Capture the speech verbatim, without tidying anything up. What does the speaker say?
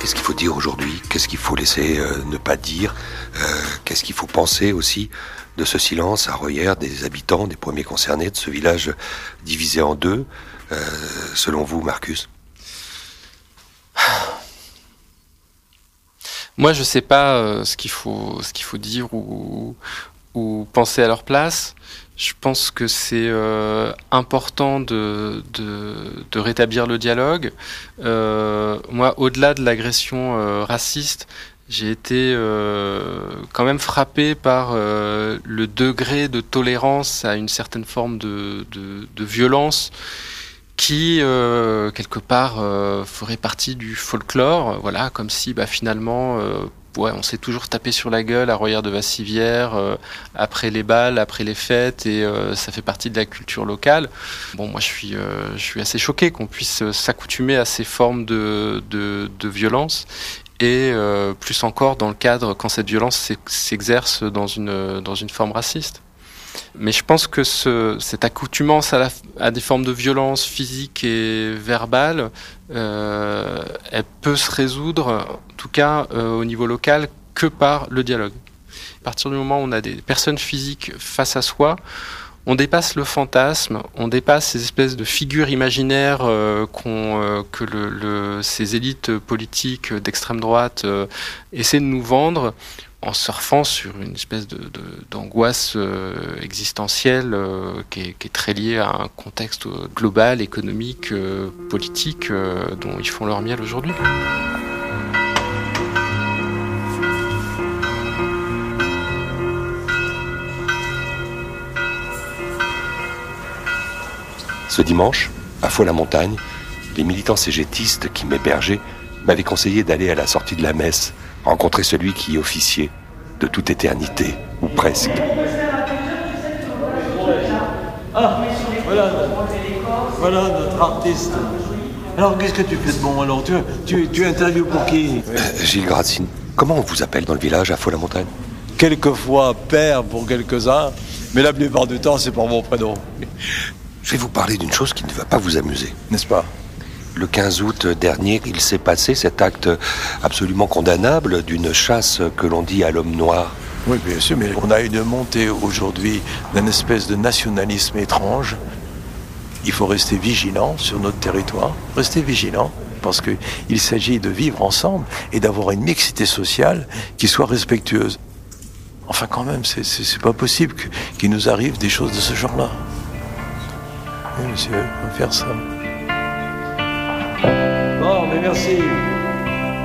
Qu'est-ce qu'il faut dire aujourd'hui? Qu'est-ce qu'il faut laisser euh, ne pas dire? euh, Qu'est-ce qu'il faut penser aussi de ce silence à Royères, des habitants, des premiers concernés, de ce village divisé en deux, euh, selon vous, Marcus? Moi, je sais pas euh, ce qu'il faut, ce qu'il faut dire ou, ou penser à leur place. Je pense que c'est euh, important de, de, de rétablir le dialogue. Euh, moi, au-delà de l'agression euh, raciste, j'ai été euh, quand même frappé par euh, le degré de tolérance à une certaine forme de, de, de violence qui, euh, quelque part, euh, ferait partie du folklore. Voilà, comme si bah, finalement... Euh, Ouais, on s'est toujours tapé sur la gueule à Royères de Vassivière euh, après les balles, après les fêtes, et euh, ça fait partie de la culture locale. Bon, moi, je suis, euh, je suis assez choqué qu'on puisse s'accoutumer à ces formes de, de, de violence, et euh, plus encore dans le cadre quand cette violence s'exerce dans une, dans une forme raciste. Mais je pense que ce, cette accoutumance à, la, à des formes de violence physique et verbale, euh, elle peut se résoudre, en tout cas euh, au niveau local, que par le dialogue. À partir du moment où on a des personnes physiques face à soi, on dépasse le fantasme, on dépasse ces espèces de figures imaginaires euh, qu'on, euh, que le, le, ces élites politiques d'extrême droite euh, essaient de nous vendre, en surfant sur une espèce de, de, d'angoisse euh, existentielle euh, qui, est, qui est très liée à un contexte global, économique, euh, politique, euh, dont ils font leur miel aujourd'hui. Ce dimanche, à Faux-la-Montagne, les militants cégétistes qui m'hébergeaient m'avaient conseillé d'aller à la sortie de la messe rencontrer celui qui y officiait de toute éternité, ou presque. Ah, voilà, voilà notre artiste. Alors, qu'est-ce que tu fais de bon alors? Tu, tu, tu interviews pour qui? euh, Gilles Gracine, comment on vous appelle dans le village à Faux-la-Montagne? Quelquefois père pour quelques-uns, mais la plupart du temps, c'est pour mon prénom. Je vais vous parler d'une chose qui ne va pas vous amuser. N'est-ce pas? Le quinze août dernier, il s'est passé cet acte absolument condamnable d'une chasse que l'on dit à l'homme noir. Oui, bien sûr, mais on a une montée aujourd'hui d'une espèce de nationalisme étrange. Il faut rester vigilant sur notre territoire, rester vigilant, parce qu'il s'agit de vivre ensemble et d'avoir une mixité sociale qui soit respectueuse. Enfin, quand même, c'est, c'est, c'est pas possible que, qu'il nous arrive des choses de ce genre-là. Oui, monsieur, on va faire ça. Bon, mais merci.